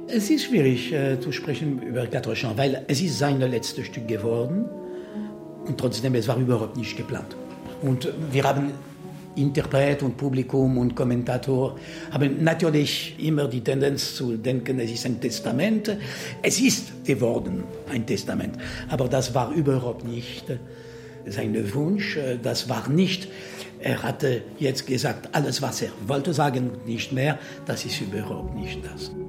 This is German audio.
Es ist schwierig zu sprechen über Quatre-Champs, weil es ist sein letztes Stück geworden und trotzdem, es war überhaupt nicht geplant. Und wir haben Interpret und Publikum und Kommentator haben natürlich immer die Tendenz zu denken, es ist ein Testament. Es ist geworden ein Testament, aber das war überhaupt nicht sein Wunsch. Das war nicht, er hatte jetzt gesagt, alles, was er wollte sagen, nicht mehr. Das ist überhaupt nicht das.